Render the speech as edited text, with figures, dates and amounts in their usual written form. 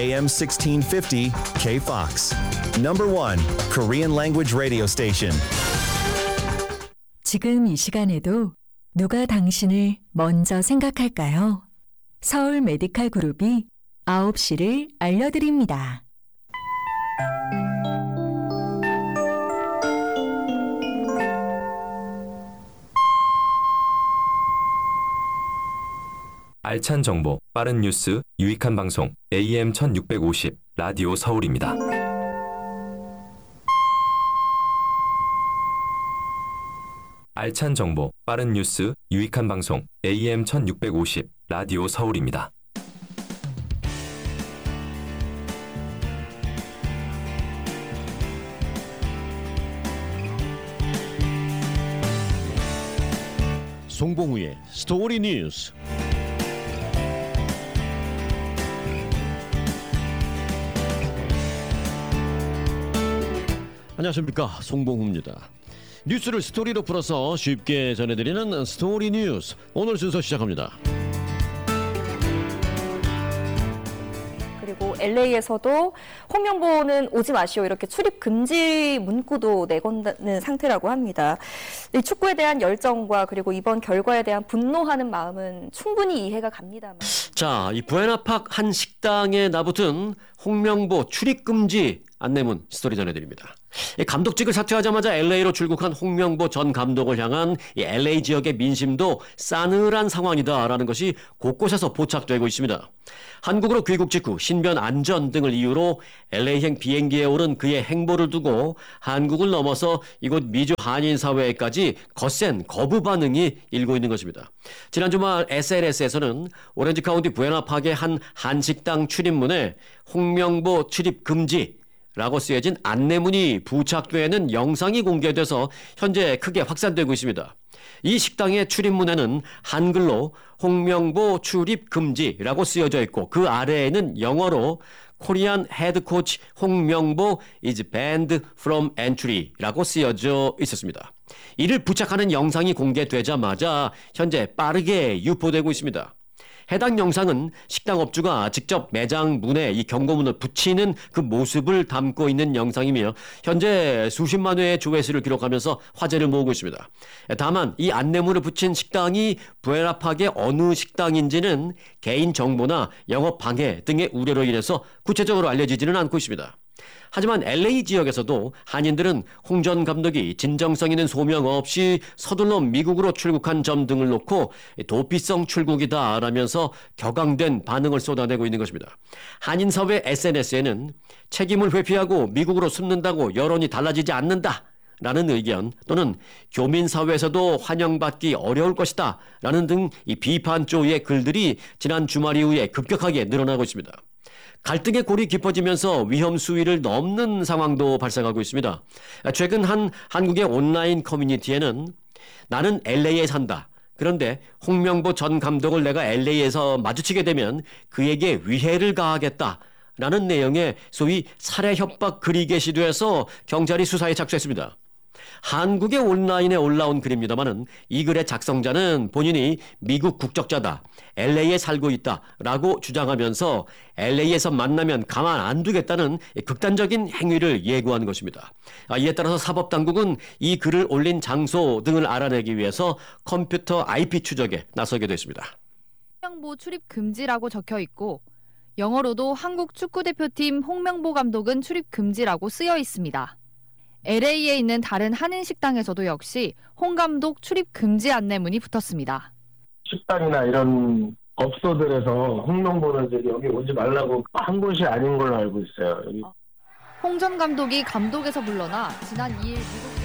AM 1650 KFOX. Number 1 Korean language radio station. 지금 이 시간에도 누가 당신을 먼저 생각할까요? 서울 메디칼 그룹이 9시를 알려드립니다. 알찬 정보, 빠른 뉴스, 유익한 방송, AM 1650, 라디오 서울입니다. 알찬 정보, 빠른 뉴스, 유익한 방송, AM 1650, 라디오 서울입니다. 송봉우의 스토리 뉴스. 안녕하십니까, 송봉우입니다. 뉴스를 스토리로 풀어서 쉽게 전해드리는 스토리 뉴스. 오늘 순서 시작합니다. 그리고 LA에서도 홍명보는 오지 마시오 이렇게 출입 금지 문구도 내건는 상태라고 합니다. 이 축구에 대한 열정과 그리고 이번 결과에 대한 분노하는 마음은 충분히 이해가 갑니다만. 자, 이 부에나팍 한 식당에 나붙은 홍명보 출입 금지 안내문 스토리 전해드립니다. 감독직을 사퇴하자마자 LA로 출국한 홍명보 전 감독을 향한 이 LA 지역의 민심도 싸늘한 상황이다라는 것이 곳곳에서 포착되고 있습니다. 한국으로 귀국 직후 신변 안전 등을 이유로 LA행 비행기에 오른 그의 행보를 두고 한국을 넘어서 이곳 미주 한인 사회까지 거센 거부 반응이 일고 있는 것입니다. 지난 주말 SNS에서는 오렌지 카운티 부에나팍의 한 한식당 출입문에 홍명보 출입 금지 라고 쓰여진 안내문이 부착되는 영상이 공개돼서 현재 크게 확산되고 있습니다. 이 식당의 출입문에는 한글로 홍명보 출입 금지라고 쓰여져 있고 그 아래에는 영어로 코리안 헤드 코치 홍명보 is banned from entry라고 쓰여져 있었습니다. 이를 부착하는 영상이 공개되자마자 현재 빠르게 유포되고 있습니다. 해당 영상은 식당 업주가 직접 매장 문에 이 경고문을 붙이는 그 모습을 담고 있는 영상이며 현재 수십만 회의 조회수를 기록하면서 화제를 모으고 있습니다. 다만 이 안내문을 붙인 식당이 부에나팍의 어느 식당인지는 개인 정보나 영업 방해 등의 우려로 인해서 구체적으로 알려지지는 않고 있습니다. 하지만 LA 지역에서도 한인들은 홍 전 감독이 진정성 있는 소명 없이 서둘러 미국으로 출국한 점 등을 놓고 도피성 출국이다라면서 격앙된 반응을 쏟아내고 있는 것입니다. 한인사회 SNS에는 책임을 회피하고 미국으로 숨는다고 여론이 달라지지 않는다 라는 의견 또는 교민사회에서도 환영받기 어려울 것이다 라는 등 이 비판 조의 글들이 지난 주말 이후에 급격하게 늘어나고 있습니다. 갈등의 골이 깊어지면서 위험 수위를 넘는 상황도 발생하고 있습니다. 최근 한 한국의 온라인 커뮤니티에는 나는 LA에 산다. 그런데 홍명보 전 감독을 내가 LA에서 마주치게 되면 그에게 위해를 가하겠다. 라는 내용의 소위 살해 협박 글이 게시돼서 경찰이 수사에 착수했습니다. 한국의 온라인에 올라온 글입니다마는 이 글의 작성자는 본인이 미국 국적자다, LA에 살고 있다 라고 주장하면서 LA에서 만나면 가만 안 두겠다는 극단적인 행위를 예고한 것입니다. 이에 따라서 사법당국은 이 글을 올린 장소 등을 알아내기 위해서 컴퓨터 IP 추적에 나서게 됐습니다. 홍명보 출입 금지라고 적혀 있고 영어로도 한국 축구대표팀 홍명보 감독은 출입 금지라고 쓰여 있습니다. LA에 있는 다른 한인 식당에서도 역시 홍 감독 출입 금지 안내문이 붙었습니다. 식당이나 이런 업소들에서 홍명보는 여기 오지 말라고 한 곳이 아닌 걸로 알고 있어요. 홍 전 감독이 감독에서 물러나 지난 2일 미국